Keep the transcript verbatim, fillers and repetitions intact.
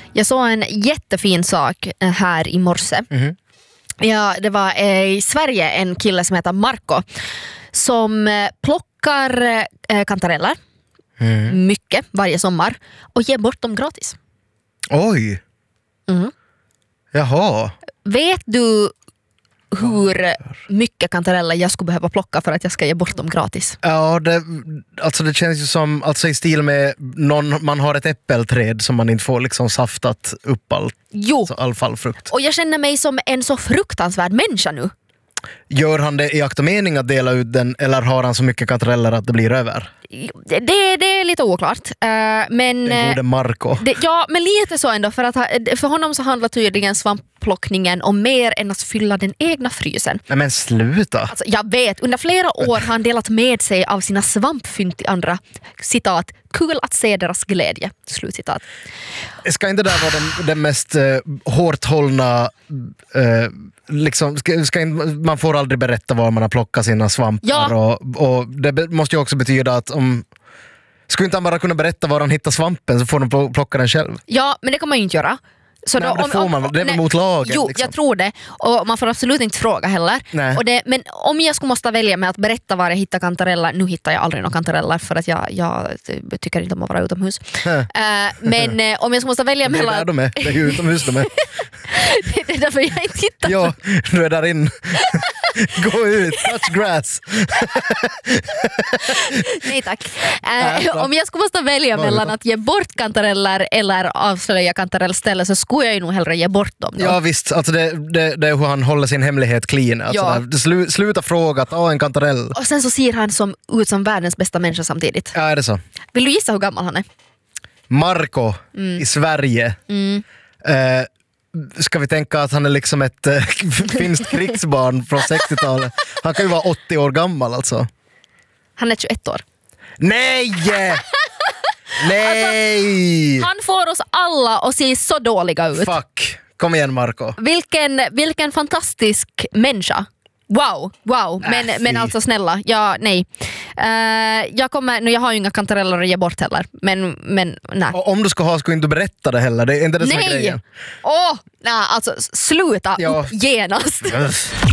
Jag såg en jättefin sak här i morse. Mm-hmm. Ja, det var eh, i Sverige en kille som heter Marco som eh, plockar eh, kantareller mm. mycket varje sommar och ger bort dem gratis. Oj. Mm. Jaha. Vet du hur mycket kantareller jag skulle behöva plocka för att jag ska ge bort dem gratis? Ja, det, alltså det känns ju som alltså i stil med någon, man har ett äppelträd som man inte får liksom saftat upp allt, jo. Alltså all fallfrukt. Och jag känner mig som en så fruktansvärd människa nu. Gör han det i akt och mening att dela ut den eller har han så mycket kantareller att det blir över? Det, det är lite oklart. Uh, men, den gode Marco. Det, ja, men lite så ändå. För, att, för honom så handlar tydligen svampplockningen om mer än att fylla den egna frysen. Nej men sluta. Alltså, jag vet, under flera år har han delat med sig av sina svampfynd till andra. Citat, kul att se deras glädje. Slutcitat. Ska inte det vara den, den mest uh, hårt hållna... Uh, liksom, ska, ska inte, man får aldrig berätta var man har plockat sina svampar. Ja. Och, och det måste ju också betyda att om... Skulle inte han bara kunna berätta var han hittar svampen så får de plocka den själv? Ja, men det kan man ju inte göra. Så nej, då, det om, får man, om, det är nej, mot lagen. Jo, liksom. jag tror det. Och man får absolut inte fråga heller. Och det, men om jag skulle måste välja med att berätta var jag hittar kantareller, nu hittar jag aldrig några kantareller för att jag, jag tycker inte om att vara utomhus. uh, men uh, om jag skulle måste välja mellan... Det är där de är, det är ju utomhus de är. Det är därför jag inte hittar. Ja, du är där in. Gå ut, touch grass. Nej tack. Uh, om jag skulle måste välja mellan att ge bort kantareller eller avslöja kantarellställen så skulle jag ju nog hellre ge bort dem då. Ja visst, alltså det, det, det är hur han håller sin hemlighet clean. Alltså ja. där, slu, sluta fråga, ta en kantarell. Och sen så ser han som, ut som världens bästa människa samtidigt. Ja, är det så? Vill du gissa hur gammal han är? Marco mm. i Sverige. Mm. Uh, ska vi tänka att han är liksom ett uh, finskt krigsbarn från sextiotalet. Han kan ju vara åttio år gammal alltså. Han är tjugoett år. Nej! Nej! Alltså, han får oss alla att se så dåliga ut. Fuck. Kom igen Marco. Vilken, vilken fantastisk människa. Wow, wow. Men, äh, men alltså snälla, ja, nej. Uh, jag kommer, nu jag har ju inga kantareller att ge bort heller. Men, men nej. Och om du ska ha, ska inte berätta det heller. Det är inte det som är grejen. Åh, oh, nej, alltså sluta ja. upp genast.